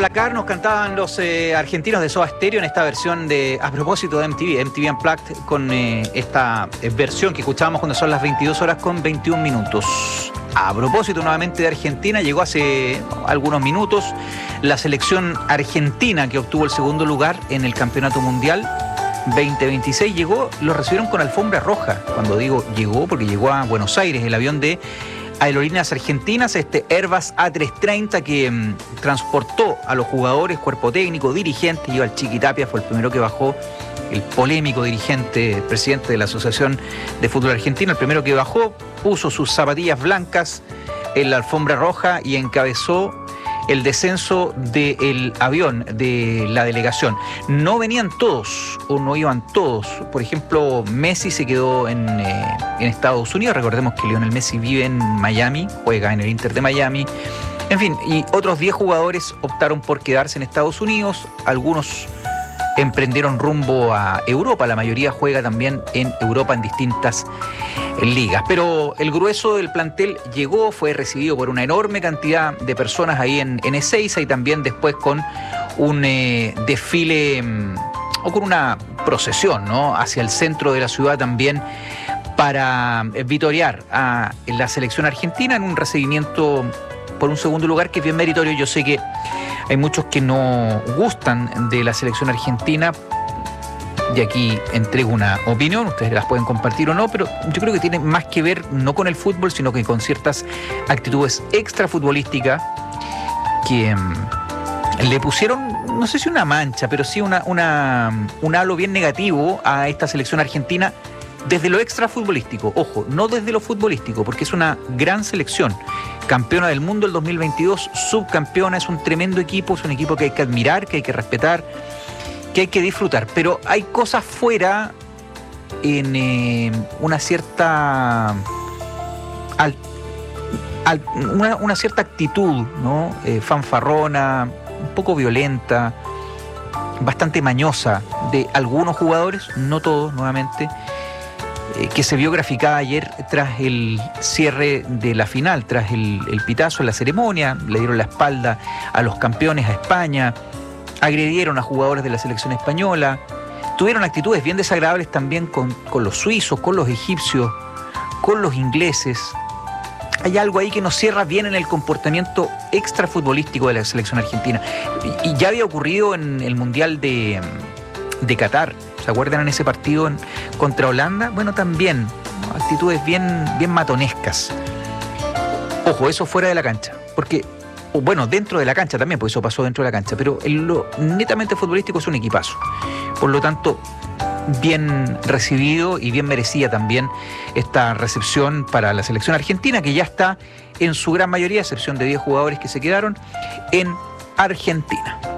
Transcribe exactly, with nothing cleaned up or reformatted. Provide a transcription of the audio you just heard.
aplacar, nos cantaban los eh, argentinos de Soda Stereo en esta versión de, a propósito de M T V, M T V Unplugged, con eh, esta eh, versión que escuchábamos cuando son las veintidós horas con veintiún minutos. A propósito nuevamente de Argentina, llegó hace algunos minutos la selección argentina que obtuvo el segundo lugar en el Campeonato Mundial veinte veintiséis. Llegó, lo recibieron con alfombra roja. Cuando digo llegó, porque llegó a Buenos Aires el avión de Aerolíneas Argentinas, este Airbus A trescientos treinta que mmm, transportó a los jugadores, cuerpo técnico, dirigentes. Iba el Chiqui Tapia, fue el primero que bajó, el polémico dirigente, presidente de la Asociación de Fútbol Argentina, el primero que bajó, puso sus zapatillas blancas en la alfombra roja y encabezó el descenso del avión de la delegación. No venían todos o no iban todos. Por ejemplo, Messi se quedó en, eh, en Estados Unidos. Recordemos que Lionel Messi vive en Miami, juega en el Inter de Miami. En fin, y otros diez jugadores optaron por quedarse en Estados Unidos. Algunos emprendieron rumbo a Europa. La mayoría juega también en Europa en distintas ligas. Pero el grueso del plantel llegó, fue recibido por una enorme cantidad de personas ahí en, en Ezeiza, y también después con un eh, desfile mmm, o con una procesión, ¿no?, hacia el centro de la ciudad también, para eh, vitorear a la selección argentina en un recibimiento por un segundo lugar que es bien meritorio. Yo sé que hay muchos que no gustan de la selección argentina, y aquí entrego una opinión, ustedes las pueden compartir o no, pero yo creo que tiene más que ver no con el fútbol, sino que con ciertas actitudes extrafutbolísticas que um, le pusieron, no sé si una mancha, pero sí una, una, un halo bien negativo a esta selección argentina desde lo extrafutbolístico. Ojo, no desde lo futbolístico, porque es una gran selección. Campeona del mundo el dos mil veintidós, subcampeona, es un tremendo equipo, es un equipo que hay que admirar, que hay que respetar, que hay que disfrutar, pero hay cosas fuera en eh, una cierta al, al, una, una cierta actitud, ¿no? Eh, fanfarrona, un poco violenta, bastante mañosa de algunos jugadores, no todos, nuevamente, eh, que se vio graficada ayer tras el cierre de la final, tras el, el pitazo en la ceremonia. Le dieron la espalda a los campeones, a España, agredieron a jugadores de la selección española, tuvieron actitudes bien desagradables también con, con los suizos, con los egipcios, con los ingleses. Hay algo ahí que no cierra bien en el comportamiento extrafutbolístico de la selección argentina. Y, y ya había ocurrido en el Mundial de, de Qatar. ¿Se acuerdan en ese partido en, contra Holanda? Bueno, también, ¿no?, actitudes bien, bien matonescas. Ojo, eso fuera de la cancha, porque o bueno, dentro de la cancha también, porque eso pasó dentro de la cancha, pero en lo netamente futbolístico es un equipazo. Por lo tanto, bien recibido y bien merecida también esta recepción para la selección argentina, que ya está en su gran mayoría, a excepción de diez jugadores que se quedaron, en Argentina.